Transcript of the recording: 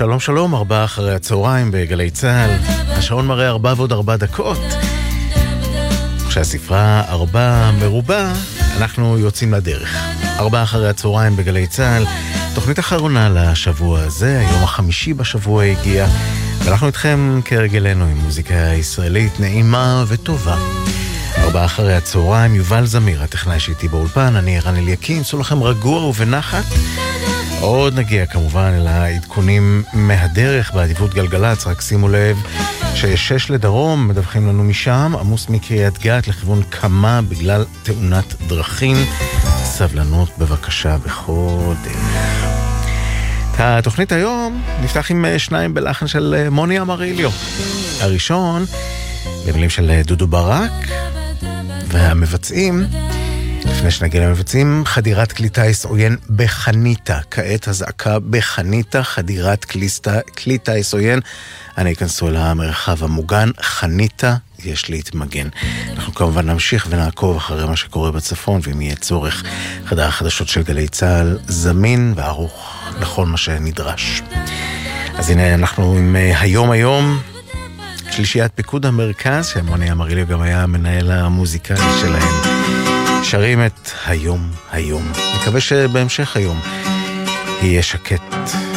שלום שלום, 4 אחרי הצהריים בגלי צהל. השעון מראה 4 ועוד 4 דקות. כשהספרה 4 מרובה, אנחנו יוצאים לדרך. 4 אחרי הצהריים בגלי צהל, תוכנית אחרונה לשבוע הזה, היום החמישי בשבוע הגיע, ואנחנו איתכם כרגלנו עם מוזיקה ישראלית נעימה וטובה. 4 אחרי הצהריים, יובל זמיר, הטכנאי שאיתי באולפן, אני ערן אליקים, צאו לכם רגוע ובנחת. עוד נגיע כמובן אל העדכונים מהדרך בעדיפות גלגלץ, רק שימו לב ש6 לדרום, מדווחים לנו משם, עמוס מקריית גת לכיוון קמה בגלל תאונת דרכים. סבלנות בבקשה בכל דרך. התוכנית היום נפתח עם 2 בלחן של מוני אמריליו. הראשון במילים של דודו ברק, והמבצעים, לפני שנגיע למבצעים, חדירת כלי טיס עוין בחניתה. כעת הזעקה בחניתה, חדירת כלי טיס עוין. אני אכנסו למרחב המוגן, חניתה, יש להתמגן. אנחנו כמובן נמשיך ונעקוב אחרי מה שקורה בצפון, ואם יהיה צורך, חדר החדשות של גלי צהל זמין וערוך לכל מה שנדרש. אז הנה אנחנו עם היום, שלישיית פיקוד המרכז, שמוני אמריליו גם היה מנהל המוזיקלי שלהם. שרים את היום. נקווה שבהמשך היום יהיה שקט